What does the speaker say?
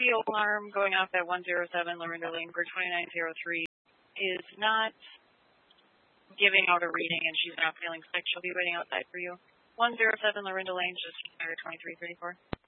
emergency alarm going off at 107 Lorinda Lane for 2903 is not giving out a reading and she's not feeling sick. She'll be waiting outside for you. 107 Lorinda Lane, just 2334.